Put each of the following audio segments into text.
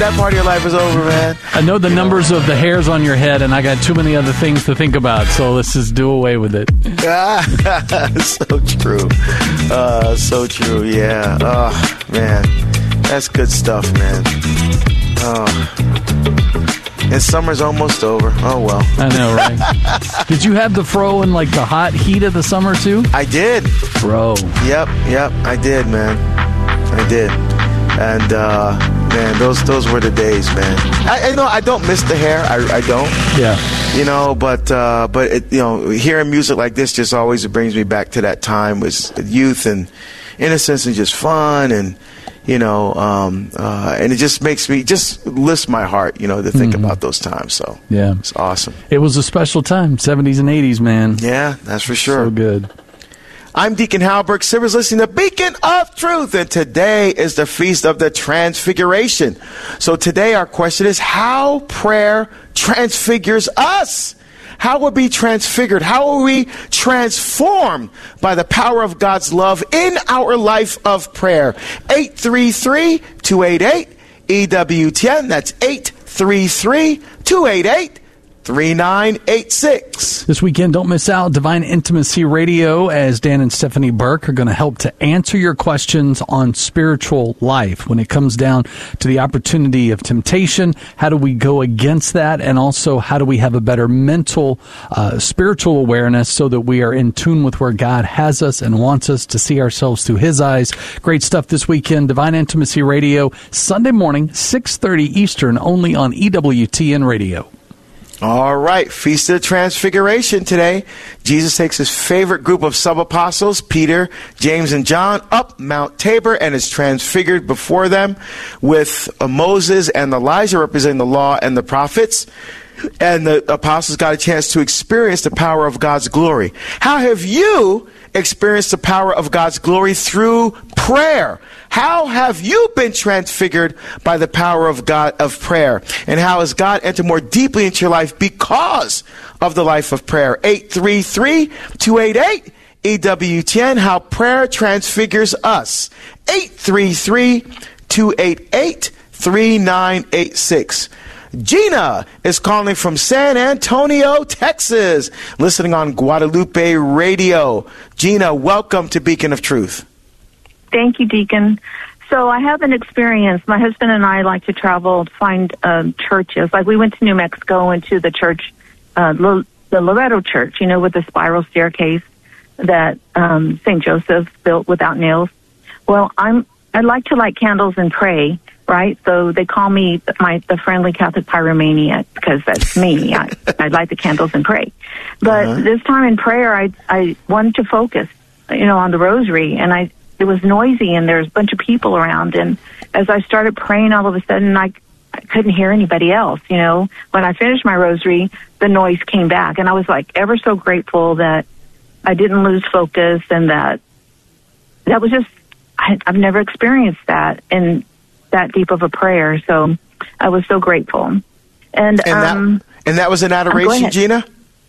that part of your life is over, man. I know the numbers of the hairs on your head, and I got too many other things to think about, so let's just do away with it. So true. So true, yeah. Oh, man. That's good stuff, man. Oh. And summer's almost over. Oh, well. I know, right? Did you have the fro in, like, the hot heat of the summer, too? I did. Fro. Yep. I did, man. I did. And, man, those were the days, man. I know I don't miss the hair. I don't. Yeah. You know, but it, you know, hearing music like this just always brings me back to that time with youth and innocence and just fun and, you know, and it just makes me, just lifts my heart, you know, to think about those times. So, yeah, it's awesome. It was a special time, 70s and 80s, man. Yeah, that's for sure. So good. I'm Deacon Halbert Sivers, listening to Beacon of Truth, and today is the Feast of the Transfiguration. So today our question is how prayer transfigures us. How will we be transfigured? How will we transformed by the power of God's love in our life of prayer? 833-288-EWTN. That's 833-288-3986. This weekend, don't miss out. Divine Intimacy Radio, as Dan and Stephanie Burke are going to help to answer your questions on spiritual life. When it comes down to the opportunity of temptation, how do we go against that? And also, how do we have a better mental, spiritual awareness so that we are in tune with where God has us and wants us to see ourselves through His eyes? Great stuff this weekend. Divine Intimacy Radio, Sunday morning, 6:30 Eastern, only on EWTN Radio. All right, Feast of the Transfiguration today. Jesus takes his favorite group of sub-apostles, Peter, James, and John, up Mount Tabor and is transfigured before them with Moses and Elijah representing the law and the prophets. And the apostles got a chance to experience the power of God's glory. How have you experienced the power of God's glory? Through prayer. How have you been transfigured by the power of God, of prayer? And how has God entered more deeply into your life because of the life of prayer? 833-288-EWTN, how prayer transfigures us. 833-288-3986. Gina is calling from San Antonio, Texas, listening on Guadalupe Radio. Gina, welcome to Beacon of Truth. Thank you, Deacon. So I have an experience. My husband and I like to travel to find churches. Like we went to New Mexico and to the church, the Loretto Church, you know, with the spiral staircase that St. Joseph built without nails. Well, I like to light candles and pray, right? So they call me the friendly Catholic pyromaniac because that's me. I light the candles and pray. But this time in prayer, I wanted to focus, you know, on the rosary, and it was noisy and there's a bunch of people around. And as I started praying, all of a sudden I couldn't hear anybody else, you know. When I finished my rosary, the noise came back. And I was like ever so grateful that I didn't lose focus and that was just, I've never experienced that in that deep of a prayer. So I was so grateful. And that was an adoration, Gina?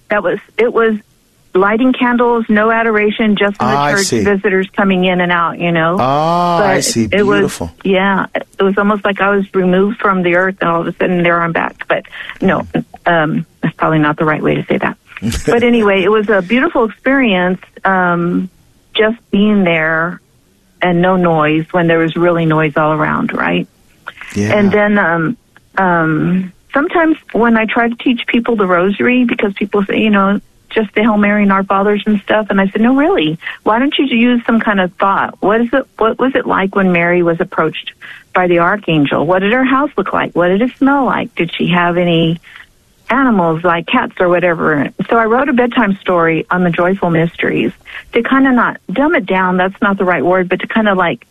It was lighting candles, no adoration, just in the church, visitors coming in and out, you know. I see. Beautiful. It was almost like I was removed from the earth, and all of a sudden there I'm back. But no, that's probably not the right way to say that. But anyway, it was a beautiful experience, just being there and no noise when there was really noise all around, right? Yeah. And then sometimes when I try to teach people the rosary, because people say, you know, just the Hail Mary and Our Fathers and stuff. And I said, no, really, why don't you use some kind of thought? What was it like when Mary was approached by the archangel? What did her house look like? What did it smell like? Did she have any animals like cats or whatever? So I wrote a bedtime story on the joyful mysteries to kind of not dumb it down. That's not the right word, but to kind of like,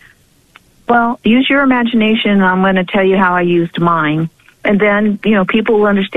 well, use your imagination. I'm going to tell you how I used mine. And then, you know, people will understand.